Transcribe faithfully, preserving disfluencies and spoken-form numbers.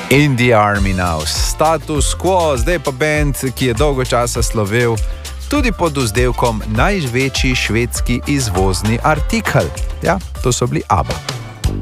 In the Army Now, Status Quo, zdaj pa band, ki je dolgo časa slovel tudi pod vzdevkom največji švedski izvozni artikel. Ja, to so bili ABBA.